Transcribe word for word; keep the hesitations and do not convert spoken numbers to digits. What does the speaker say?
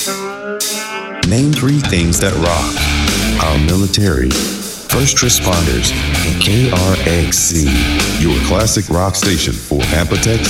Name three things that rock. Our military, first responders, and K R X C, your classic rock station for Apotex,